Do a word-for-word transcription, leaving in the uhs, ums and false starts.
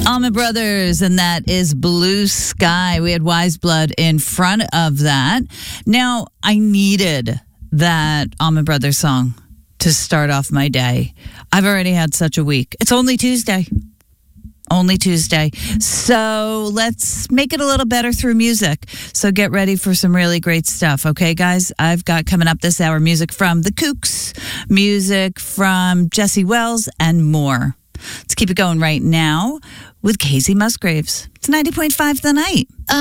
Allman Brothers, and that is Blue Sky. We had Wise Blood in front of that. Now, I needed that Allman Brothers song to start off my day. I've already had such a week. It's only Tuesday. Only Tuesday. So let's make it a little better through music. So get ready for some really great stuff. Okay, guys? I've got coming up this hour music from The Kooks, music from Jesse Wells, and more. Let's keep it going right now with Casey Musgraves. It's ninety point five The Night.